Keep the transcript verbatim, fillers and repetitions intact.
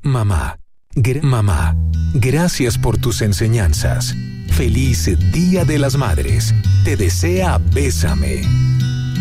Mamá, gra- mamá, gracias por tus enseñanzas. Feliz Día de las Madres. Te desea Bésame.